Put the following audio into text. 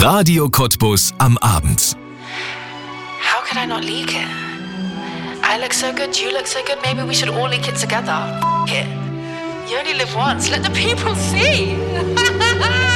Radio Cottbus am Abend. How could I not leak it? I look so good, you look so good, maybe we should all leak it together. F it. You only live once, let the people see.